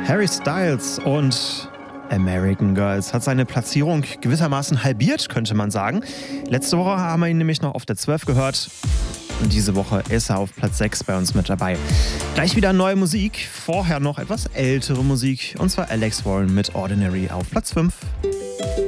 Harry Styles und American Girls hat seine Platzierung gewissermaßen halbiert, könnte man sagen. Letzte Woche haben wir ihn nämlich noch auf der 12 gehört. Und diese Woche ist er auf Platz 6 bei uns mit dabei. Gleich wieder neue Musik, vorher noch etwas ältere Musik. Und zwar Alex Warren mit Ordinary auf Platz 5.